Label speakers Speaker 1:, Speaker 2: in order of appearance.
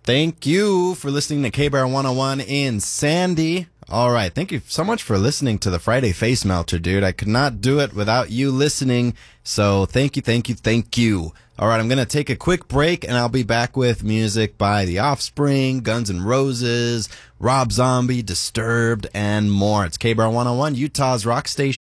Speaker 1: Thank you for listening to K-Bar 101 in Sandy. All right. Thank you so much for listening to the Friday Face Melter, dude. I could not do it without you listening. So thank you, thank you, thank you. All right. I'm going to take a quick break and I'll be back with music by The Offspring, Guns N' Roses, Rob Zombie, Disturbed, and more. It's K-Bar 101, Utah's rock station.